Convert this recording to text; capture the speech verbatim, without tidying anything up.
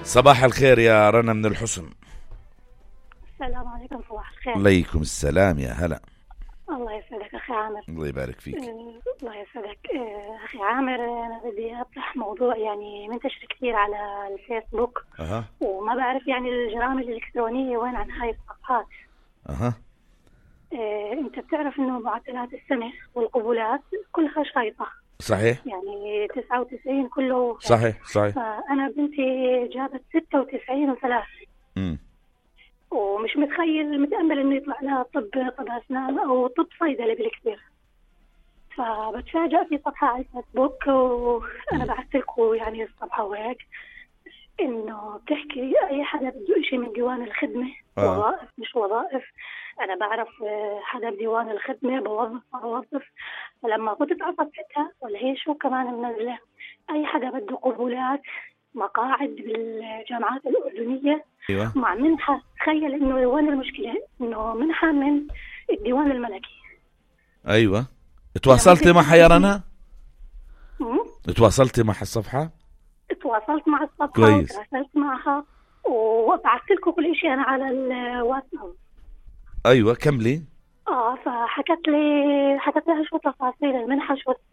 صباح الخير يا رنا من الحسن. السلام عليكم. صباح الخير. عليكم السلام يا هلا. الله يسعدك أخي عامر. الله يبارك فيك. أه الله يسعدك. أه أخي عامر، أنا بدي أطرح موضوع يعني منتشر كثير على الفيسبوك. أها. وما بعرف يعني الجرائم الإلكترونية وين عن هاي الصفحات. أها. أه أنت بتعرف إنه معدلات السنة والقبولات كلها شايطة. صحيح. يعني تسعة وتسعين كله. صحيح صحيح. فأنا بنتي جابت ستة وتسعين وثلاث. امم ومش متخيل متأمل إنه يطلع لها طب طب أسنان أو طب صيدلة بالكثير. فبتفاجأ في صفحة على الفيسبوك، وأنا بعثت لكم يعني الصفحة وهيك، إنه بتحكي أي حدا بده إشي من ديوان الخدمة. آه. وظائف مش وظائف. أنا بعرف حدا بديوان الخدمة بوظف بوظف فلما فتت على صفحتها ولا هي شو كمان منزلة، أي حدا بده قبولات مقاعد بالجامعات الأردنية. أيوة. مع منحة. تخيل إنه وين المشكلة، إنه منحة من الديوان الملكي. أيوة. تواصلتي معها يا رنا؟ مم؟ تواصلتي مع الصفحة؟ تواصلت مع الصفحة كويس. وتواصلت معها وبعثت لكم كل شيء أنا على الواتساب. أيوة كملي. اه فحكت لي حكت لها شو تفاصيل المنحة، شو